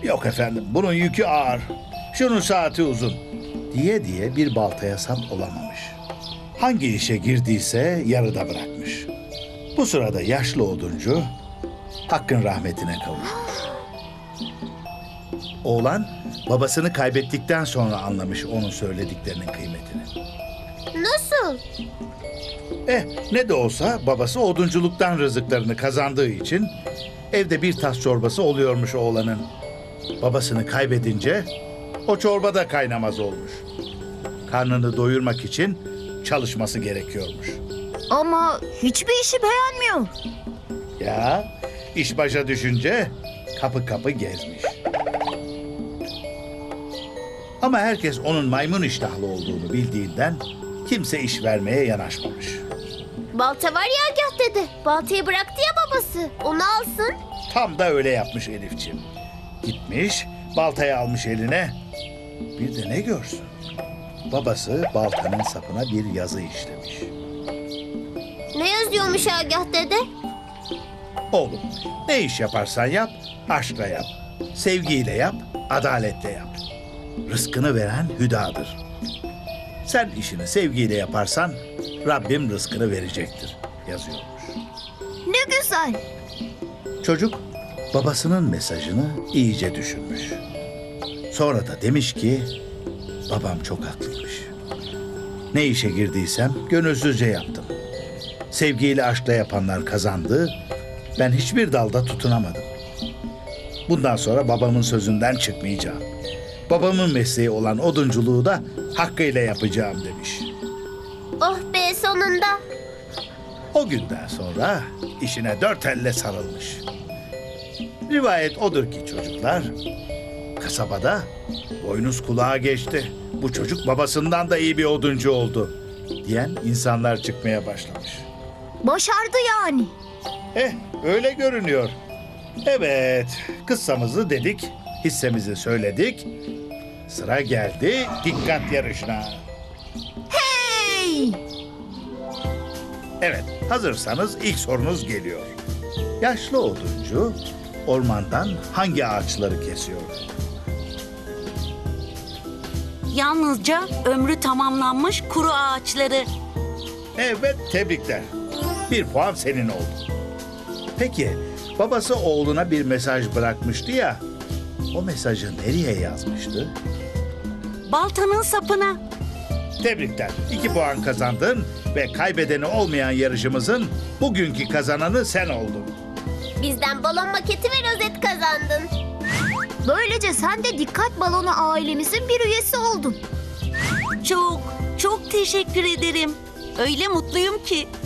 Yok efendim, bunun yükü ağır. Şunun saati uzun. Diye bir baltaya sap olamamış. Hangi işe girdiyse yarıda bırakmış. Bu sırada yaşlı oduncu Hakk'ın rahmetine kavuşmuş. Oğlan babasını kaybettikten sonra anlamış onun söylediklerinin kıymetini. Nasıl? Ne de olsa babası odunculuktan rızıklarını kazandığı için evde bir tas çorbası oluyormuş oğlanın. Babasını kaybedince o çorba da kaynamaz olmuş. Karnını doyurmak için çalışması gerekiyormuş. Ama hiçbir işi beğenmiyor. Ya iş başa düşünce kapı kapı gezmiş. Ama herkes onun maymun iştahlı olduğunu bildiğinden kimse iş vermeye yanaşmamış. Balta var ya Agah dede. Baltayı bıraktı ya babası. Onu alsın. Tam da öyle yapmış Elifciğim. Gitmiş, baltayı almış eline. Bir de ne görsün? Babası baltanın sapına bir yazı işlemiş. Ne yazıyormuş Agah dede? Oğlum, ne iş yaparsan yap, aşkla yap. Sevgiyle yap, adaletle yap. Rızkını veren Hüda'dır. Sen işini sevgiyle yaparsan Rabbim rızkını verecektir yazıyormuş. Ne güzel. Çocuk babasının mesajını iyice düşünmüş. Sonra da demiş ki babam çok haklıymış. Ne işe girdiysem gönülsüzce yaptım. Sevgiyle aşkla yapanlar kazandı. Ben hiçbir dalda tutunamadım. Bundan sonra babamın sözünden çıkmayacağım. Babamın mesleği olan odunculuğu da hakkıyla yapacağım demiş. Oh be sonunda. O günden sonra işine dört elle sarılmış. Rivayet odur ki çocuklar, kasabada boynuz kulağa geçti. Bu çocuk babasından da iyi bir oduncu oldu diyen insanlar çıkmaya başlamış. Başardı yani. Öyle görünüyor. Evet, kıssamızı dedik, hissemizi söyledik. Sıra geldi dikkat yarışına. Hey! Evet, hazırsanız ilk sorunuz geliyor. Yaşlı oduncu ormandan hangi ağaçları kesiyor? Yalnızca ömrü tamamlanmış kuru ağaçları. Evet, tebrikler. 1 puan senin oldu. Peki, babası oğluna bir mesaj bırakmıştı ya, o mesajı nereye yazmıştı? Baltanın sapına. Tebrikler, 2 puan kazandın ve kaybedeni olmayan yarışımızın bugünkü kazananı sen oldun. Bizden balon maketi ve rozet kazandın. Böylece sen de Dikkat Balonu ailemizin bir üyesi oldun. Çok teşekkür ederim. Öyle mutluyum ki.